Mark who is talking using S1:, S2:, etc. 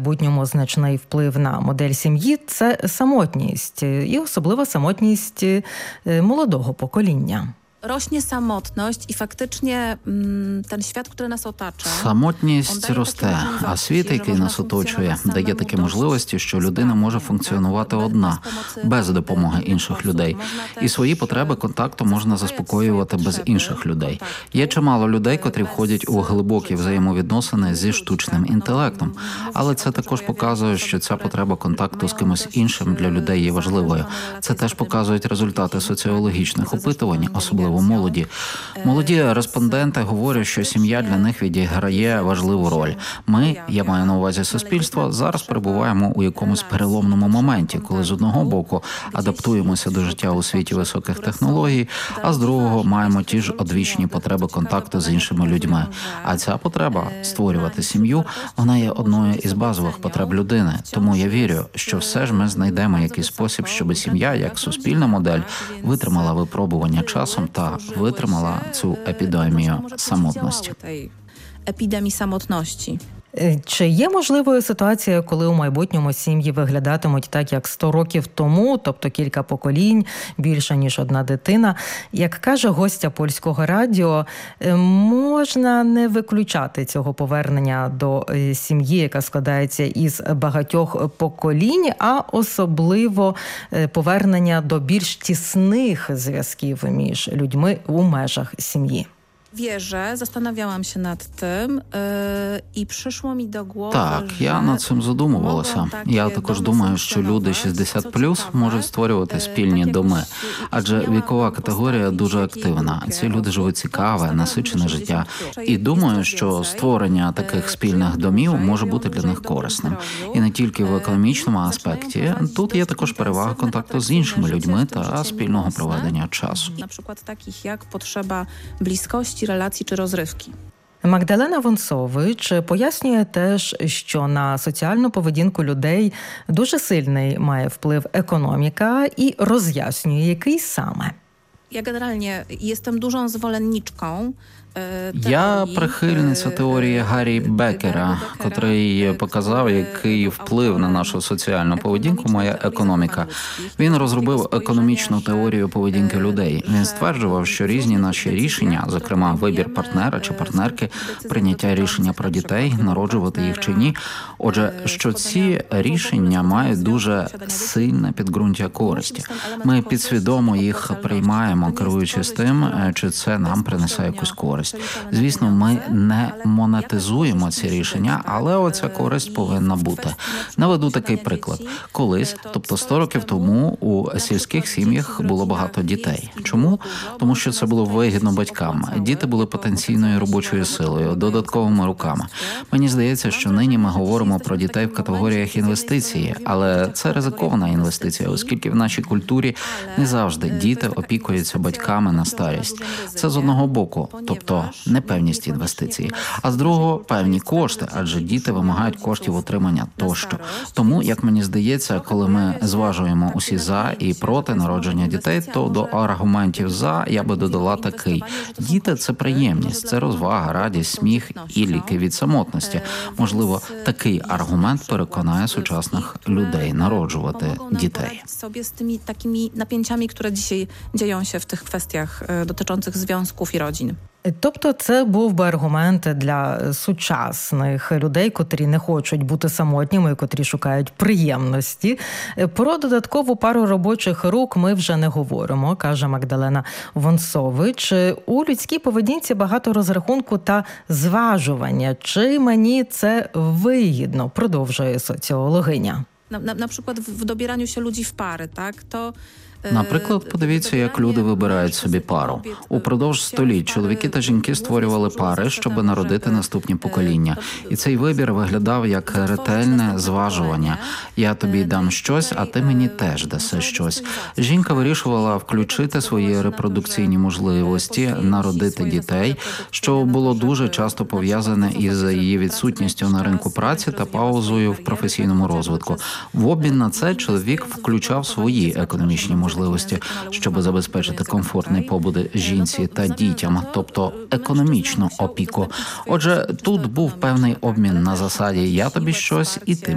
S1: майбутньому значний вплив на модель сім'ї – це самотність, і особливо самотність молодого покоління.
S2: Rośnie samotność i faktycznie ten świat, który nas otacza.
S3: Самотність росте, а світ, який нас оточує, дає такі можливості, що людина може функціонувати одна, без допомоги інших людей. І свої потреби контакту можна заспокоювати без інших людей. Є чимало людей, котрі входять у глибокі взаємовідносини зі штучним інтелектом. Але це також показує, що ця потреба контакту з кимось іншим для людей є важливою. Це теж показують результати соціологічних опитувань, особливо молоді. Молоді респонденти говорять, що сім'я для них відіграє важливу роль. Ми, я маю на увазі суспільство, зараз перебуваємо у якомусь переломному моменті, коли з одного боку адаптуємося до життя у світі високих технологій, а з другого маємо ті ж одвічні потреби контакту з іншими людьми. А ця потреба – створювати сім'ю, вона є одною із базових потреб людини. Тому я вірю, що все ж ми знайдемо якийсь спосіб, щоб сім'я, як суспільна модель, витримала випробування часом та витримала цю епідемію самотності.
S2: Епідемії самотності.
S1: Чи є можливою ситуація, коли у майбутньому сім'ї виглядатимуть так, як 100 років тому, тобто кілька поколінь, більше, ніж одна дитина? Як каже гостя Польського радіо, можна не виключати цього повернення до сім'ї, яка складається із багатьох поколінь, а особливо повернення до більш тісних зв'язків між людьми у межах сім'ї.
S2: Wierzę, zastanawiałam się nad tym i przyszło mi do głowy,
S3: Так, я над цим задумувалася. Я також думаю, що люди 60+ можуть створювати спільні доми, адже вікова категорія дуже активна. Ці люди живуть цікаве, насичене життя. І думаю, що створення таких спільних домів може бути для них корисним. І не тільки в економічному аспекті. Тут є також перевага контакту з іншими людьми та спільного проведення часу.
S2: Наприклад, таких як потреба близькості, relacji czy rozrywki.
S1: Магдалена Вонцович пояснює теж, що на соціальну поведінку людей дуже сильний має вплив економіка і роз'яснює, який саме.
S2: Ja generalnie jestem dużą zwolenniczką
S3: Я прихильниця теорії Гаррі Беккера, котрий показав, який вплив на нашу соціальну поведінку має економіка. Він розробив економічну теорію поведінки людей. Він стверджував, що різні наші рішення, зокрема вибір партнера чи партнерки, прийняття рішення про дітей, народжувати їх чи ні, отже, що ці рішення мають дуже сильне підґрунтя користі. Ми підсвідомо їх приймаємо, керуючись тим, чи це нам принесе якусь користь. Звісно, ми не монетизуємо ці рішення, але оця користь повинна бути. Наведу такий приклад. Колись, тобто 100 років тому, у сільських сім'ях було багато дітей. Чому? Тому що це було вигідно батькам. Діти були потенційною робочою силою, додатковими руками. Мені здається, що нині ми говоримо про дітей в категоріях інвестиції, але це ризикована інвестиція, оскільки в нашій культурі не завжди діти опікуються батьками на старість. Це з одного боку, тобто непевність інвестицій, а з другого – певні кошти, адже діти вимагають коштів утримання тощо. Тому, як мені здається, коли ми зважуємо усі «за» і «проти» народження дітей, то до аргументів «за» я би додала такий. Діти – це приємність, це розвага, радість, сміх і ліки від самотності. Можливо, такий аргумент переконає сучасних людей народжувати дітей.
S2: Собі з тими такими napięciami, które dzisiaj dzieją się w tych kwestiach dotyczących związków i rodzin.
S1: Тобто це був би аргумент для сучасних людей, котрі не хочуть бути самотніми, котрі шукають приємності. Про додаткову пару робочих рук ми вже не говоримо, каже Магдалена Вонцович. У людській поведінці багато розрахунку та зважування. Чи мені це вигідно, продовжує соціологиня.
S2: Наприклад, в добиранню się ludzi w pary, tak? To
S3: Наприклад, подивіться, як люди вибирають собі пару. Упродовж століть чоловіки та жінки створювали пари, щоб народити наступні покоління. І цей вибір виглядав як ретельне зважування. Я тобі дам щось, а ти мені теж даси щось. Жінка вирішувала включити свої репродукційні можливості, народити дітей, що було дуже часто пов'язане із її відсутністю на ринку праці та паузою в професійному розвитку. В обмін на це чоловік включав свої економічні можливості, щоб забезпечити комфортний побут жінці та дітям, тобто економічну опіку. Отже, тут був певний обмін на засаді «я тобі щось, і ти